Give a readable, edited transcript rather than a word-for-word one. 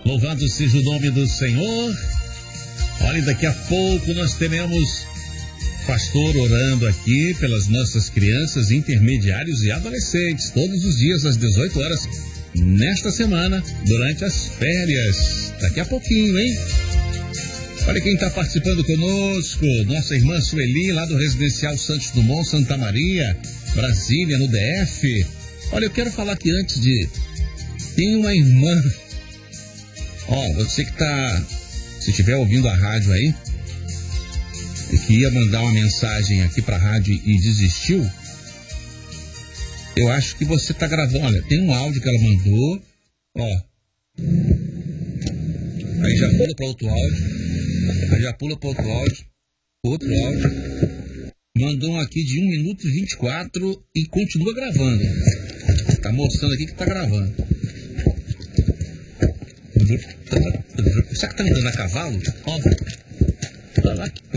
Louvado seja o nome do Senhor. Olha, daqui a pouco nós teremos pastor orando aqui pelas nossas crianças, intermediários e adolescentes, todos os dias às 18 horas, nesta semana, durante as férias. Daqui a pouquinho, hein? Olha quem está participando conosco, nossa irmã Sueli, lá do Residencial Santos Dumont, Santa Maria, Brasília, no DF. Olha, eu quero falar que antes de... Tem uma irmã... você que tá... Se estiver ouvindo a rádio aí, e que ia mandar uma mensagem aqui pra rádio e desistiu, eu acho que você tá gravando. Olha, tem um áudio que ela mandou, aí já pula para outro áudio, outro áudio, mandou um aqui de 1 minuto e 24 e continua gravando. Tá mostrando aqui que tá gravando. Será que tá andando a cavalo? Vai lá.